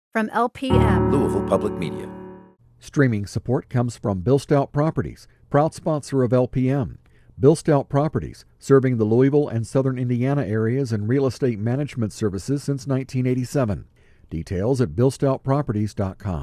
From LPM, Louisville Public Media. Streaming support comes from Bill Stout Properties, proud sponsor of LPM. Bill Stout Properties, serving the Louisville and southern Indiana areas in real estate management services since 1987. Details at billstoutproperties.com.